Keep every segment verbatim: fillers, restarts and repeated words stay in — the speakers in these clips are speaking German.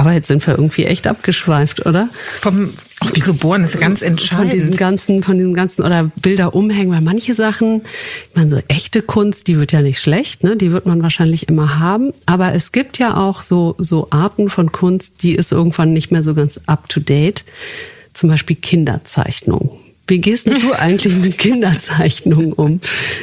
Aber jetzt sind wir irgendwie echt abgeschweift, oder? Vom, ach, wieso bohren ist ganz entscheidend. Von diesem ganzen, von diesem ganzen, oder Bilder umhängen, weil manche Sachen, ich meine, so echte Kunst, die wird ja nicht schlecht, ne? Die wird man wahrscheinlich immer haben. Aber es gibt ja auch so, so Arten von Kunst, die ist irgendwann nicht mehr so ganz up to date. Zum Beispiel Kinderzeichnung. Wie gehst denn du eigentlich mit Kinderzeichnungen um?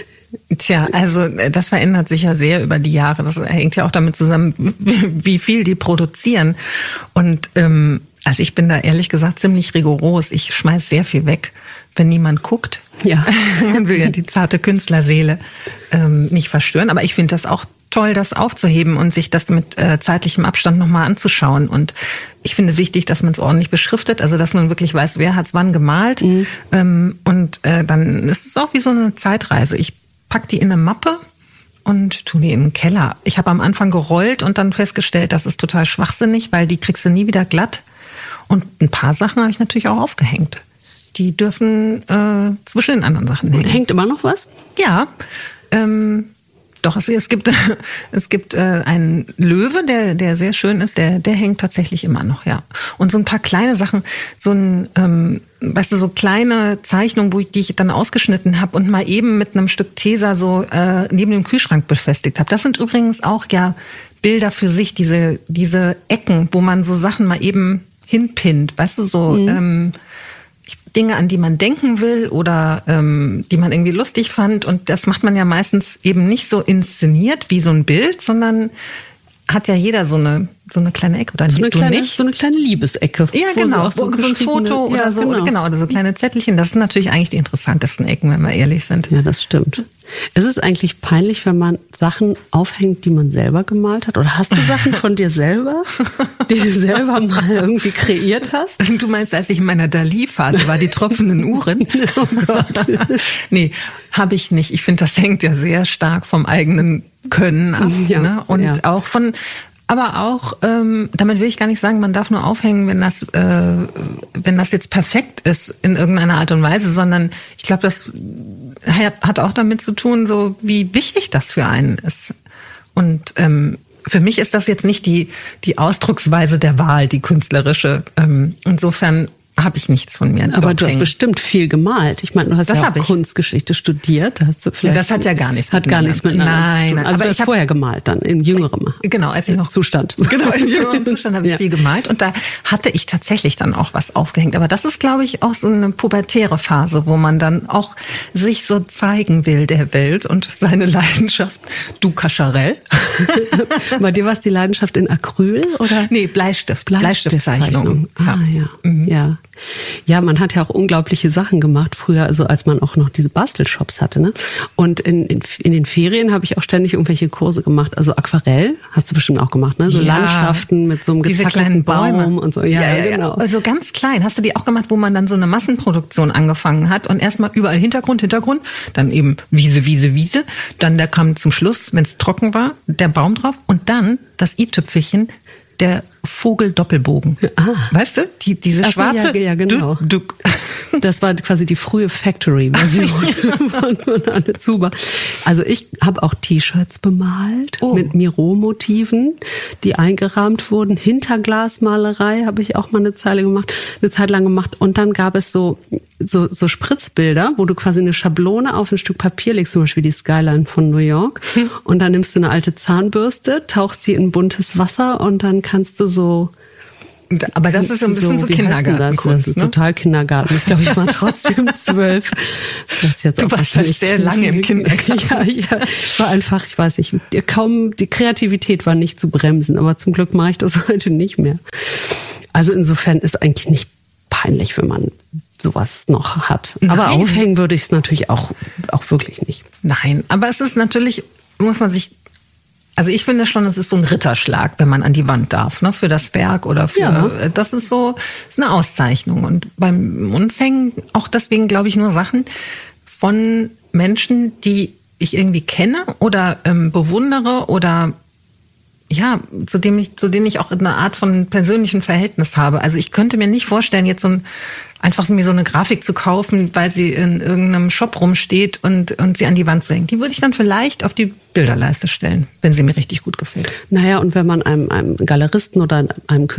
Tja, also das verändert sich ja sehr über die Jahre. Das hängt ja auch damit zusammen, wie viel die produzieren. Und ähm, also ich bin da ehrlich gesagt ziemlich rigoros. Ich schmeiß sehr viel weg, wenn niemand guckt. Ja. Man will ja die zarte Künstlerseele ähm, nicht verstören. Aber ich finde das auch toll, das aufzuheben und sich das mit äh, zeitlichem Abstand nochmal anzuschauen. Und ich finde wichtig, dass man es ordentlich beschriftet, also dass man wirklich weiß, wer hat es wann gemalt. Mhm. Ähm, und äh, dann ist es auch wie so eine Zeitreise. Ich pack die in eine Mappe und tu die in den Keller. Ich habe am Anfang gerollt und dann festgestellt, das ist total schwachsinnig, weil die kriegst du nie wieder glatt. Und ein paar Sachen habe ich natürlich auch aufgehängt. Die dürfen äh, zwischen den anderen Sachen hängen. Hängt immer noch was? Ja, ähm, doch, es, es gibt es gibt äh, einen Löwe, der der sehr schön ist, der der hängt tatsächlich immer noch, ja. Und so ein paar kleine Sachen, so ein ähm, weißt du, so kleine Zeichnungen, wo ich, die ich dann ausgeschnitten habe und mal eben mit einem Stück Tesa so äh, neben dem Kühlschrank befestigt habe. Das sind übrigens auch ja Bilder für sich, diese diese Ecken, wo man so Sachen mal eben hinpinnt, weißt du, so mhm. ähm, Dinge, an die man denken will oder ähm, die man irgendwie lustig fand. Und das macht man ja meistens eben nicht so inszeniert wie so ein Bild, sondern hat ja jeder so eine so eine kleine Ecke. Oder so, eine kleine, nicht? so eine kleine Liebesecke. Ja, genau. So, so ein Foto oder ja, so. Genau. Oder, genau, oder so kleine Zettelchen. Das sind natürlich eigentlich die interessantesten Ecken, wenn wir ehrlich sind. Ja, das stimmt. Ist es eigentlich peinlich, wenn man Sachen aufhängt, die man selber gemalt hat? Oder hast du Sachen von dir selber, die du selber mal irgendwie kreiert hast? Du meinst, als ich in meiner Dali-Phase war, die tropfenden Uhren? Oh Gott. Nee, habe ich nicht. Ich finde, das hängt ja sehr stark vom eigenen Können ab. Ja, ne? Und ja. auch von... Aber auch, ähm, damit will ich gar nicht sagen, man darf nur aufhängen, wenn das, äh, wenn das jetzt perfekt ist in irgendeiner Art und Weise, sondern ich glaube, das hat auch damit zu tun, so wie wichtig das für einen ist. Und ähm, für mich ist das jetzt nicht die die Ausdrucksweise der Wahl, die künstlerische. Ähm, insofern habe ich nichts von mir. Aber du hast hängen. bestimmt viel gemalt. Ich meine, du hast das ja auch ich. Kunstgeschichte studiert. Da hast du vielleicht ja, das hat ja gar nichts hat gar nichts miteinander nein, zu tun. nein, Also aber du hast ich hab, vorher gemalt dann, im jüngeren genau, als ich noch Zustand. Genau, im jüngeren Zustand habe ich ja. viel gemalt. Und da hatte ich tatsächlich dann auch was aufgehängt. Aber das ist, glaube ich, auch so eine pubertäre Phase, wo man dann auch sich so zeigen will der Welt und seine Leidenschaft. Du Cacharel. Bei dir war es die Leidenschaft in Acryl, oder? Nee, Bleistift. Bleistiftzeichnung. Bleistiftzeichnung. Ah, ja. Mhm. ja. Ja, man hat ja auch unglaubliche Sachen gemacht früher, also als man auch noch diese Bastelshops hatte, ne? Und in, in, in den Ferien habe ich auch ständig irgendwelche Kurse gemacht. Also Aquarell hast du bestimmt auch gemacht, ne? So ja. Landschaften mit so einem Diese gezackelten kleinen Bäume Baum und so. Ja, ja, ja, genau. Also ganz klein. Hast du die auch gemacht, wo man dann so eine Massenproduktion angefangen hat und erstmal überall Hintergrund, Hintergrund, dann eben Wiese, Wiese, Wiese. Dann da kam zum Schluss, wenn es trocken war, der Baum drauf und dann das i-Tüpfelchen, der Vogel-Doppelbogen. Ah. Weißt du, die, diese Ach so, schwarze. Ja, ja, genau. Du, du. Das war quasi die frühe Factory-Version von, von Anne Zuber. Also ich habe auch T-Shirts bemalt oh. mit Miro-Motiven, die eingerahmt wurden. Hinterglasmalerei habe ich auch mal eine Zeile gemacht, eine Zeit lang gemacht. Und dann gab es so so, so Spritzbilder, wo du quasi eine Schablone auf ein Stück Papier legst, zum Beispiel die Skyline von New York. Hm. Und dann nimmst du eine alte Zahnbürste, tauchst sie in buntes Wasser und dann kannst du so... Aber das ist so ein bisschen so, so Kindergartenkunst, das? Das ist ne? total Kindergarten. Ich glaube, ich war trotzdem zwölf. Das ist jetzt du auch warst halt sehr lange im Kindergarten. Ja, ja. War einfach, ich weiß nicht, kaum, die Kreativität war nicht zu bremsen, aber zum Glück mache ich das heute nicht mehr. Also insofern ist eigentlich nicht peinlich, wenn man sowas noch hat. Nein. Aber aufhängen würde ich es natürlich auch, auch wirklich nicht. Nein, aber es ist natürlich, muss man sich, also ich finde schon, es ist so ein Ritterschlag, wenn man an die Wand darf, ne, für das Werk oder für, ja. das ist so, ist eine Auszeichnung. Und beim uns hängen auch deswegen, glaube ich, nur Sachen von Menschen, die ich irgendwie kenne oder ähm, bewundere oder ja, zu dem ich, zu denen ich auch eine Art von persönlichen Verhältnis habe. Also ich könnte mir nicht vorstellen, jetzt so ein, einfach mir so eine Grafik zu kaufen, weil sie in irgendeinem Shop rumsteht und, und sie an die Wand zu hängen. Die würde ich dann vielleicht auf die Bilderleiste stellen, wenn sie mir richtig gut gefällt. Naja, und wenn man einem, einem Galeristen oder einem